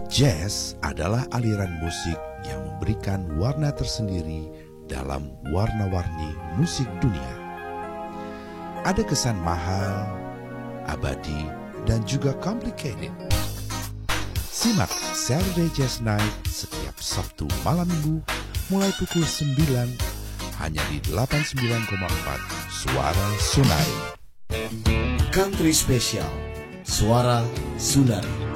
Jazz adalah aliran musik yang memberikan warna tersendiri dalam warna-warni musik dunia. Ada kesan mahal, abadi, dan juga complicated. Simak Saturday Jazz Night setiap Sabtu malam Minggu mulai pukul 9 hanya di 89,4 Suara Sunari. Country Special Suara Sunari.